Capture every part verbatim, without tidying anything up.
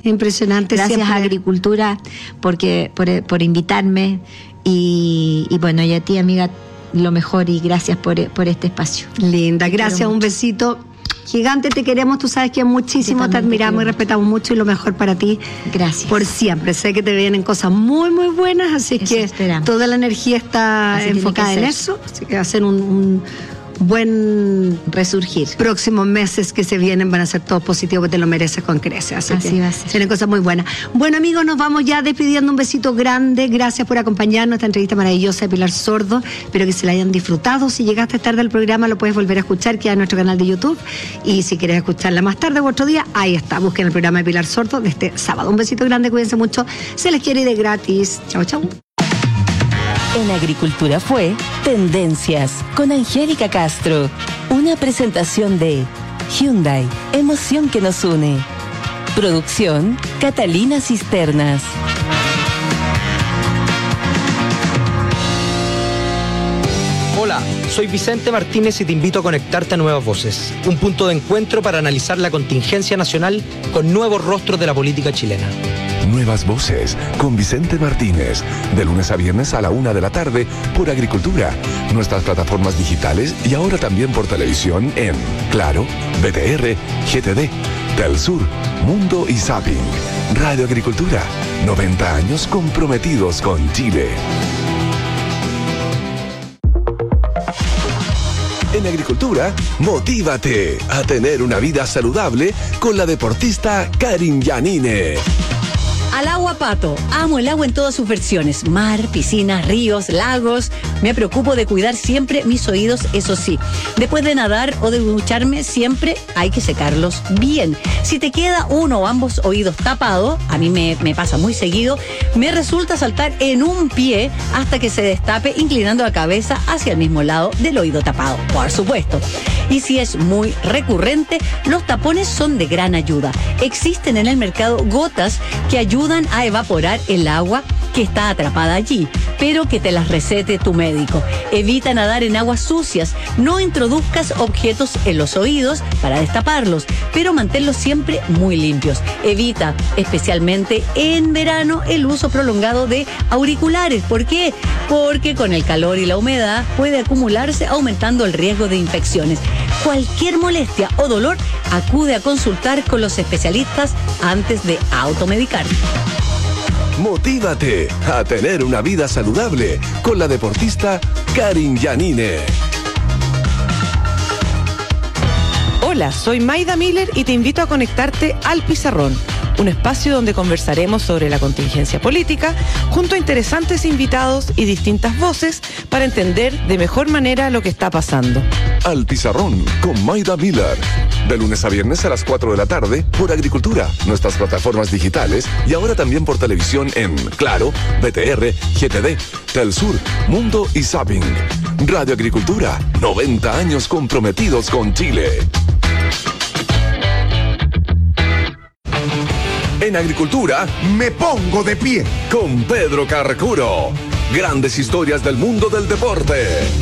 Impresionante. Gracias siempre. a Agricultura porque, por, por invitarme y, y bueno, y a ti, amiga, lo mejor y gracias por, por este espacio. Linda, gracias, un besito gigante, te queremos, tú sabes que muchísimo, te admiramos y respetamos mucho y lo mejor para ti. Gracias. Por siempre, sé que te vienen cosas muy muy buenas, así Eso que esperamos. Toda la energía está Así enfocada en eso, así que va a ser un, un buen resurgir. Próximos meses que se vienen van a ser todos positivos, porque te lo mereces con creces, así, así que va a ser. Tienen cosas muy buenas. Bueno, amigos, nos vamos ya despidiendo, un besito grande, gracias por acompañarnos, esta entrevista maravillosa de Pilar Sordo, espero que se la hayan disfrutado. Si llegaste tarde al programa lo puedes volver a escuchar, queda en nuestro canal de YouTube, y si quieres escucharla más tarde o otro día, ahí está, busquen el programa de Pilar Sordo de este sábado. Un besito grande, cuídense mucho, se les quiere y de gratis. Chau, chau. En Agricultura fue Tendencias con Angélica Castro. Una presentación de Hyundai, emoción que nos une. Producción Catalina Cisternas. Hola, soy Vicente Martínez y te invito a conectarte a Nuevas Voces, un punto de encuentro para analizar la contingencia nacional con nuevos rostros de la política chilena. Nuevas Voces con Vicente Martínez, de lunes a viernes a la una de la tarde por Agricultura, nuestras plataformas digitales y ahora también por televisión en Claro, B T R, G T D, Telsur, Mundo y Zapping. Radio Agricultura, noventa años comprometidos con Chile. En Agricultura, motívate a tener una vida saludable con la deportista Karin Yanine. Al agua, Pato. Amo el agua en todas sus versiones. Mar, piscinas, ríos, lagos. Me preocupo de cuidar siempre mis oídos, eso sí. Después de nadar o de ducharme, siempre hay que secarlos bien. Si te queda uno o ambos oídos tapados, a mí me, me pasa muy seguido, me resulta saltar en un pie hasta que se destape, inclinando la cabeza hacia el mismo lado del oído tapado, por supuesto. Y si es muy recurrente, los tapones son de gran ayuda. Existen en el mercado gotas que ayudan a evaporar el agua que está atrapada allí, pero que te las recete tu médico. Evita nadar en aguas sucias, no introduzcas objetos en los oídos para destaparlos, pero manténlos siempre muy limpios. Evita, especialmente en verano, el uso prolongado de auriculares. ¿Por qué? Porque con el calor y la humedad puede acumularse, aumentando el riesgo de infecciones. Cualquier molestia o dolor, acude a consultar con los especialistas antes de automedicar. Motívate a tener una vida saludable con la deportista Karin Yanine. Hola, soy Maida Miller y te invito a conectarte al Pizarrón, un espacio donde conversaremos sobre la contingencia política junto a interesantes invitados y distintas voces para entender de mejor manera lo que está pasando. Al Pizarrón con Maida Miller, de lunes a viernes a las cuatro de la tarde por Agricultura, nuestras plataformas digitales y ahora también por televisión en Claro, B T R, G T D, Telsur, Mundo y Zapping. Radio Agricultura, noventa años comprometidos con Chile. En Agricultura, me pongo de pie con Pedro Carcuro. Grandes historias del mundo del deporte.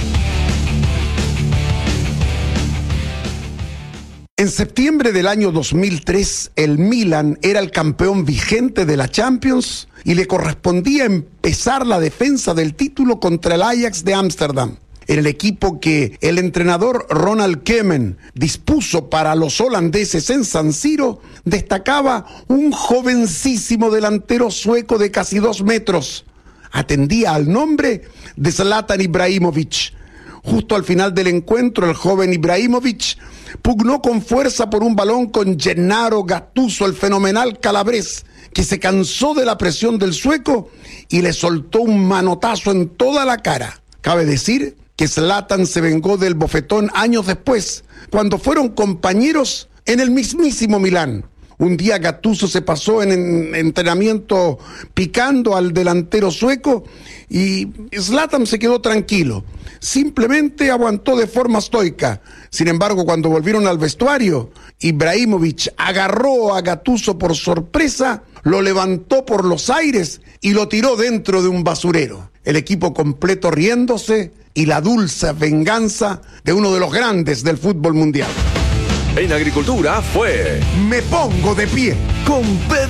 En septiembre del año dos mil tres, el Milan era el campeón vigente de la Champions y le correspondía empezar la defensa del título contra el Ajax de Ámsterdam. Era el equipo que el entrenador Ronald Koeman dispuso para los holandeses en San Siro. Destacaba un jovencísimo delantero sueco de casi dos metros. Atendía al nombre de Zlatan Ibrahimovic. Justo al final del encuentro, el joven Ibrahimovic pugnó con fuerza por un balón con Gennaro Gattuso, el fenomenal calabrés, que se cansó de la presión del sueco y le soltó un manotazo en toda la cara. Cabe decir que Zlatan se vengó del bofetón años después, cuando fueron compañeros en el mismísimo Milán. Un día Gattuso se pasó en entrenamiento picando al delantero sueco y Zlatan se quedó tranquilo. Simplemente aguantó de forma estoica. Sin embargo, cuando volvieron al vestuario, Ibrahimovic agarró a Gattuso por sorpresa, lo levantó por los aires y lo tiró dentro de un basurero. El equipo completo riéndose y la dulce venganza de uno de los grandes del fútbol mundial. En Agricultura fue Me Pongo de Pie con Pedro